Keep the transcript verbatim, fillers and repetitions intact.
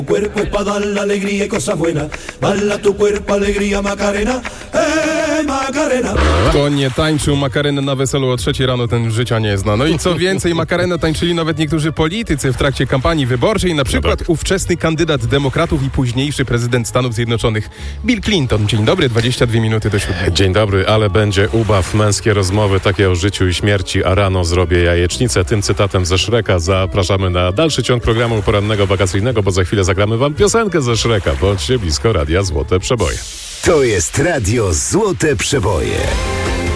Cuerpo es para dar la alegría y cosas buenas. Bala tu cuerpo, alegría, Macarena. Eh, Macarena. Kto nie tańczył Makarenę na weselu o trzeciej rano, ten życia nie zna. No i co więcej, Makarenę tańczyli nawet niektórzy politycy w trakcie kampanii wyborczej, na przykład tak. ówczesny kandydat demokratów i późniejszy prezydent Stanów Zjednoczonych Bill Clinton. Dzień dobry, dwadzieścia dwie minuty do siódmej. Dzień dobry, ale będzie ubaw, męskie rozmowy takie o życiu i śmierci, a rano zrobię jajecznicę. Tym cytatem ze Shreka zapraszamy na dalszy ciąg programu porannego wakacyjnego, bo za chwilę zagramy wam piosenkę ze Shreka. Bądźcie blisko Radia Złote Przeboje. To jest Radio Złote Przeboje.